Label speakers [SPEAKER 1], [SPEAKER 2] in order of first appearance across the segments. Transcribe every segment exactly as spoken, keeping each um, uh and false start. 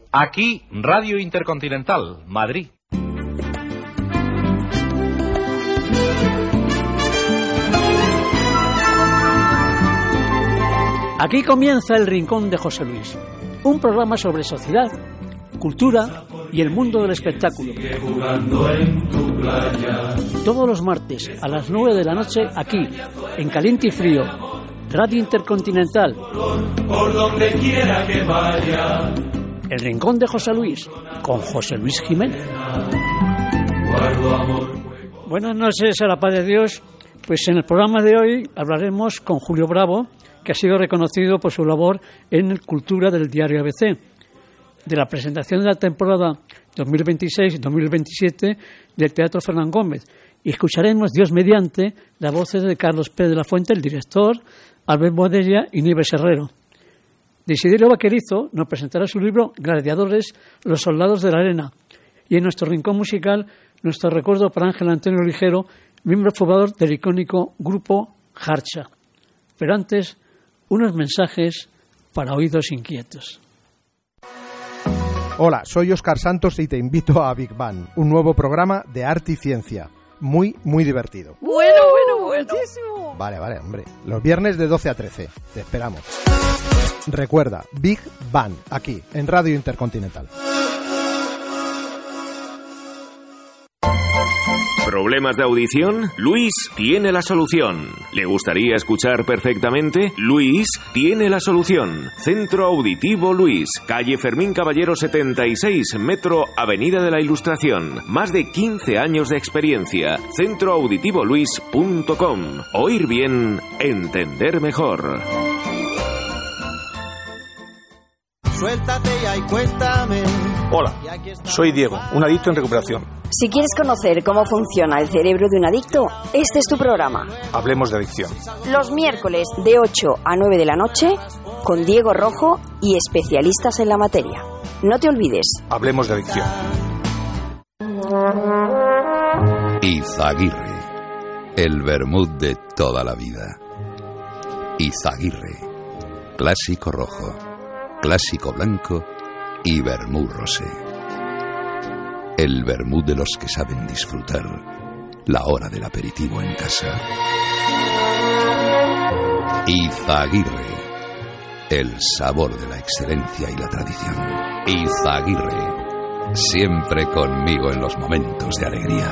[SPEAKER 1] Aquí, Radio Intercontinental, Madrid.
[SPEAKER 2] Aquí comienza El Rincón de José Luis, un programa sobre sociedad, cultura y el mundo del espectáculo. Todos los martes a las nueve de la noche aquí, en Caliente y Frío, Radio Intercontinental. Por donde quiera que vaya. El Rincón de José Luis, con José Luis Jiménez. Buenas noches a la paz de Dios. Pues en el programa de hoy hablaremos con Julio Bravo, que ha sido reconocido por su labor en Cultura del diario A B C, de la presentación de la temporada dos mil veintiséis dos mil veintisiete del Teatro Fernán Gómez. Y escucharemos, Dios mediante, las voces de Carlos Pérez de la Fuente, el director, Albert Boadella y Nieves Herrero. Desiderio Vaquerizo nos presentará su libro Gladiadores, los soldados de la arena. Y en nuestro rincón musical, nuestro recuerdo para Ángel Antonio Ligero, miembro fundador del icónico grupo Jarcha. Pero antes, unos mensajes para oídos inquietos.
[SPEAKER 3] Hola, soy Óscar Santos y te invito a Big Bang, un nuevo programa de arte y ciencia. Muy, muy divertido.
[SPEAKER 4] Bueno, bueno, buenísimo.
[SPEAKER 3] Vale, vale, hombre. Los viernes de doce a trece. Te esperamos. Recuerda, Big Bang, aquí, en Radio Intercontinental.
[SPEAKER 5] ¿Problemas de audición? Luis tiene la solución. ¿Le gustaría escuchar perfectamente? Luis tiene la solución. Centro Auditivo Luis, calle Fermín Caballero setenta y seis, metro Avenida de la Ilustración. Más de quince años de experiencia. centro auditivo luis punto com. Oír bien, entender mejor.
[SPEAKER 6] Suéltate ya y cuéntame.
[SPEAKER 7] Hola, soy Diego, un adicto en recuperación.
[SPEAKER 8] Si quieres conocer cómo funciona el cerebro de un adicto, este es tu programa.
[SPEAKER 7] Hablemos de adicción.
[SPEAKER 8] Los miércoles de ocho a nueve de la noche, con Diego Rojo y especialistas en la materia. No te olvides.
[SPEAKER 7] Hablemos de adicción.
[SPEAKER 9] Izaguirre, el vermut de toda la vida. Izaguirre, clásico rojo, clásico blanco y vermut rosé. El vermut de los que saben disfrutar la hora del aperitivo en casa. Izaguirre, el sabor de la excelencia y la tradición. Izaguirre, siempre conmigo en los momentos de alegría.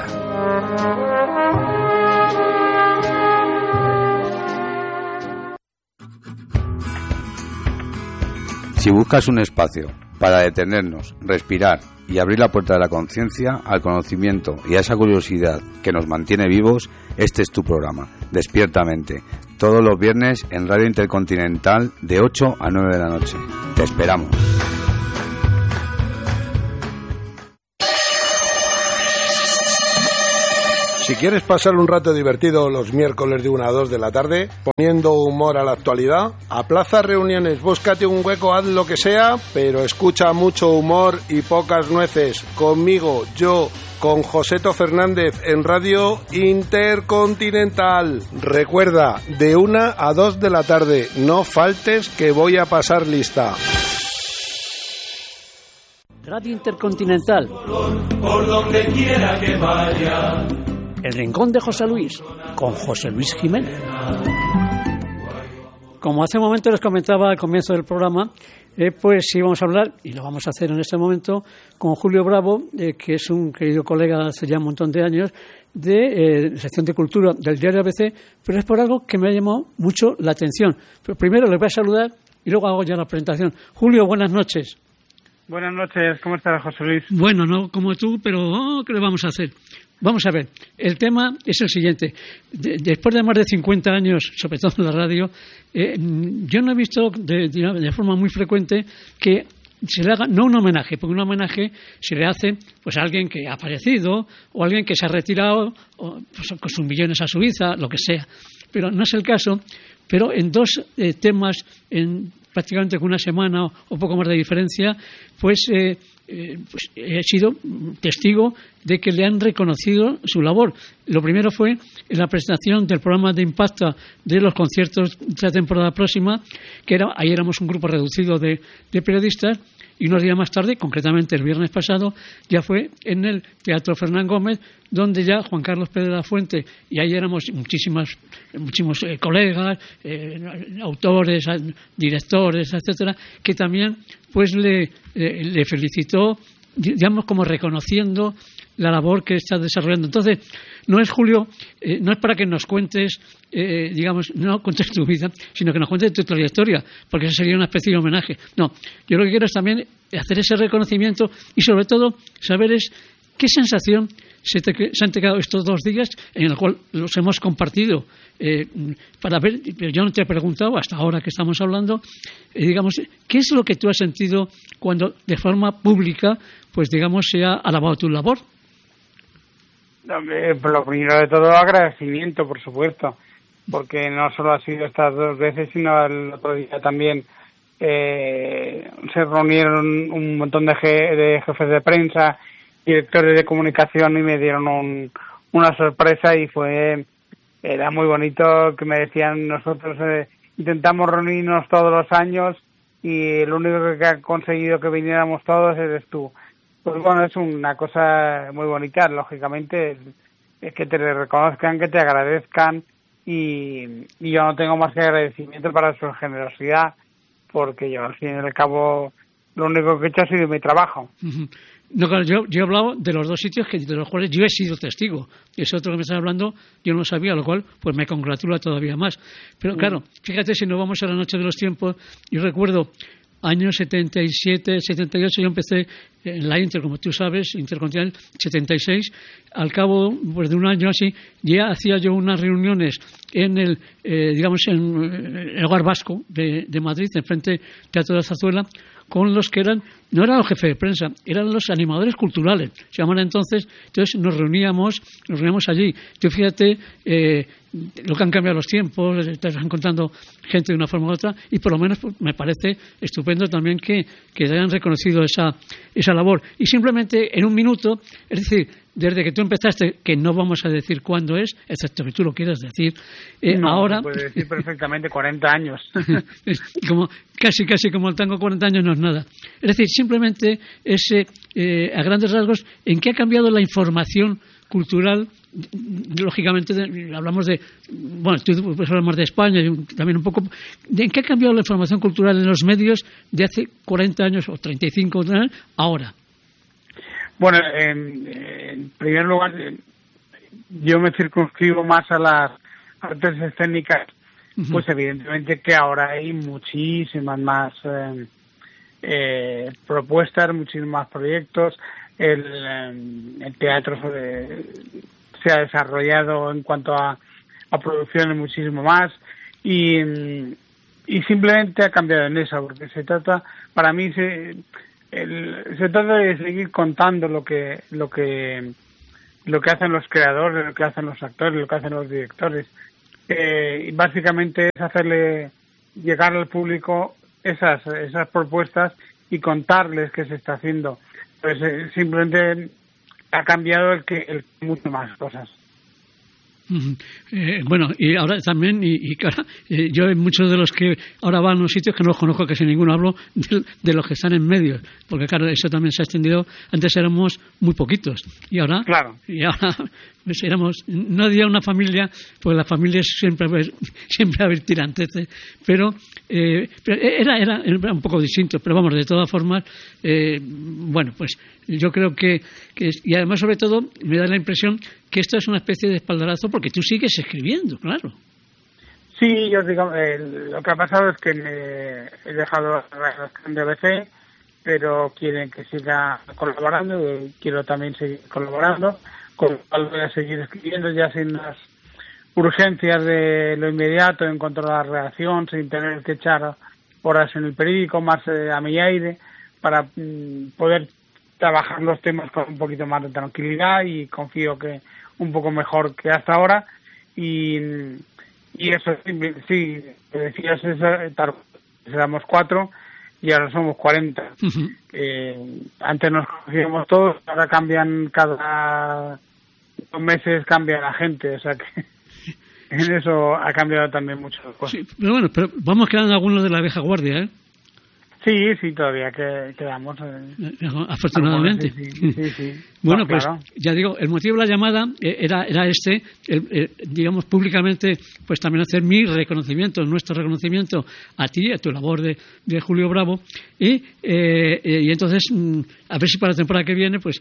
[SPEAKER 10] Si buscas un espacio para detenernos, respirar y abrir la puerta de la conciencia al conocimiento y a esa curiosidad que nos mantiene vivos, este es tu programa, Despiertamente, todos los viernes en Radio Intercontinental de ocho a nueve de la noche. Te esperamos.
[SPEAKER 11] Si quieres pasar un rato divertido los miércoles de una a dos de la tarde, poniendo humor a la actualidad, aplaza reuniones, búscate un hueco, haz lo que sea, pero escucha mucho humor y pocas nueces. Conmigo, yo, con Joseto Fernández en Radio Intercontinental. Recuerda, de una a dos de la tarde, no faltes que voy a pasar lista.
[SPEAKER 2] Radio Intercontinental.
[SPEAKER 6] Por donde quiera que vaya.
[SPEAKER 2] El Rincón de José Luis, con José Luis Jiménez. Como hace un momento les comentaba al comienzo del programa, eh, pues sí vamos a hablar, y lo vamos a hacer en este momento, con Julio Bravo, eh, que es un querido colega hace ya un montón de años, de eh, sección de cultura del diario A B C, pero es por algo que me ha llamado mucho la atención. Pero primero les voy a saludar y luego hago ya la presentación. Julio, buenas noches.
[SPEAKER 12] Buenas noches, ¿cómo estás, José Luis?
[SPEAKER 2] Bueno, no como tú, pero oh, ¿qué le vamos a hacer? Vamos a ver, el tema es el siguiente. De, después de más de cincuenta años, sobre todo en la radio, eh, yo no he visto de, de, de forma muy frecuente que se le haga, no un homenaje, porque un homenaje se le hace pues a alguien que ha fallecido o a alguien que se ha retirado o, pues, con sus millones a Suiza, lo que sea. Pero no es el caso, pero en dos eh, temas, en prácticamente con una semana o, o poco más de diferencia, pues... Eh, Eh, pues he sido testigo de que le han reconocido su labor. Lo primero fue en la presentación del programa de Impacta de los conciertos de la temporada próxima, que era, ahí éramos un grupo reducido de, de periodistas, Y unos días más tarde, concretamente el viernes pasado, ya fue en el Teatro Fernán Gómez, donde ya Juan Carlos Pérez de la Fuente, y ahí éramos muchísimas, muchísimos eh, colegas, eh, autores, directores, etcétera, que también pues le, eh, le felicitó, digamos, como reconociendo la labor que está desarrollando. Entonces, no es, Julio, eh, no es para que nos cuentes, eh, digamos, no cuentes tu vida, sino que nos cuentes tu trayectoria, porque eso sería una especie de homenaje. No, yo lo que quiero es también hacer ese reconocimiento y, sobre todo, saber es qué sensación se, te, se han quedado estos dos días en el cual los hemos compartido. Eh, para ver, yo no te he preguntado hasta ahora que estamos hablando, eh, digamos, ¿qué es lo que tú has sentido cuando de forma pública, pues digamos, se ha alabado tu labor?
[SPEAKER 12] Eh, lo primero de todo, agradecimiento, por supuesto, porque no solo ha sido estas dos veces, sino el otro día también eh, se reunieron un montón de, je- de jefes de prensa, directores de comunicación, y me dieron un, una sorpresa, y fue era muy bonito, que me decían: nosotros eh, intentamos reunirnos todos los años y el único que ha conseguido que viniéramos todos eres tú. Pues bueno, es una cosa muy bonita, lógicamente, es que te reconozcan, que te agradezcan, y, y yo no tengo más que agradecimiento para su generosidad, porque yo, al fin y al cabo, lo único que he hecho ha sido mi trabajo.
[SPEAKER 2] Uh-huh. No, claro, yo, yo he hablado de los dos sitios que, de los cuales yo he sido testigo. Ese otro que me estás hablando yo no lo sabía, lo cual pues me congratula todavía más. Pero claro, fíjate, si nos vamos a la noche de los tiempos, yo recuerdo años setenta y siete, setenta y ocho, yo empecé en la Inter, como tú sabes, Intercontinental, setenta y seis. Al cabo pues, de un año así, ya hacía yo unas reuniones en el, eh, digamos, en el Hogar Vasco de, de Madrid, en frente del Teatro de la Zarzuela, con los que eran, no eran los jefes de prensa, eran los animadores culturales, se llamaban entonces. Entonces nos reuníamos, nos reuníamos allí. Tú fíjate eh, lo que han cambiado los tiempos, te estás encontrando gente de una forma u otra, y por lo menos pues, me parece estupendo también que, que hayan reconocido esa, esa labor. Y simplemente en un minuto, es decir, desde que tú empezaste, que no vamos a decir cuándo es, excepto que tú lo quieras decir, eh,
[SPEAKER 12] no,
[SPEAKER 2] ahora...
[SPEAKER 12] puede decir perfectamente cuarenta años.
[SPEAKER 2] como Casi, casi como tengo cuarenta años no es nada. Es decir, simplemente ese, eh, a grandes rasgos, ¿en qué ha cambiado la información cultural? Lógicamente de, hablamos de, bueno, tú pues hablamos de España y también un poco, ¿de en qué ha cambiado la información cultural en los medios de hace cuarenta años o treinta y cinco ahora?
[SPEAKER 12] Bueno, en, en primer lugar, yo me circunscribo más a las artes escénicas, uh-huh. Pues evidentemente que ahora hay muchísimas más eh, eh, propuestas, muchísimos más proyectos. El, el teatro se, se ha desarrollado en cuanto a, a producciones muchísimo más, y, y simplemente ha cambiado en eso, porque se trata, para mí se, el, se trata de seguir contando lo que lo que lo que hacen los creadores, lo que hacen los actores, lo que hacen los directores. Eh, y básicamente es hacerle llegar al público esas esas propuestas y contarles qué se está haciendo. Pues eh, simplemente ha cambiado el que el mucho más cosas.
[SPEAKER 2] Uh-huh. Eh, bueno, y ahora también, y, y claro, eh, yo hay muchos de los que ahora van a los sitios que no los conozco casi ninguno, hablo de, de los que están en medio, porque claro, eso también se ha extendido. Antes éramos muy poquitos, y ahora,
[SPEAKER 12] claro. y
[SPEAKER 2] ahora pues éramos, no había una familia, pues la familia siempre siempre a ver tiranteces, pero, eh, pero era, era, era un poco distinto, pero vamos, de todas formas, eh, bueno, pues yo creo que, que, y además sobre todo me da la impresión que esto es una especie de espaldarazo porque tú sigues escribiendo, claro.
[SPEAKER 12] Sí, yo digo, eh, lo que ha pasado es que me he dejado la redacción de A B C, pero quieren que siga colaborando, y quiero también seguir colaborando, con lo cual voy a seguir escribiendo ya sin las urgencias de lo inmediato en cuanto a la redacción, sin tener que echar horas en el periódico, más eh, a mi aire, para mm, poder trabajar los temas con un poquito más de tranquilidad, y confío que un poco mejor que hasta ahora. Y, y eso sí, sí decías, éramos cuatro y ahora somos cuarenta. Uh-huh. Eh, antes nos conocíamos todos, ahora cambian cada dos meses, cambia la gente, o sea que en eso ha cambiado también muchas cosas.
[SPEAKER 2] Sí, pero bueno, pero vamos quedando algunos de la vieja guardia, ¿eh?
[SPEAKER 12] Sí, sí, todavía que, quedamos. Eh,
[SPEAKER 2] Afortunadamente.
[SPEAKER 12] Sí, sí, sí, sí.
[SPEAKER 2] Bueno,
[SPEAKER 12] no,
[SPEAKER 2] pues
[SPEAKER 12] claro.
[SPEAKER 2] ya digo, el motivo de la llamada era, era este, el, el, digamos, públicamente, pues también hacer mi reconocimiento, nuestro reconocimiento a ti, a tu labor de, de Julio Bravo, y, eh, y entonces, a ver si para la temporada que viene, pues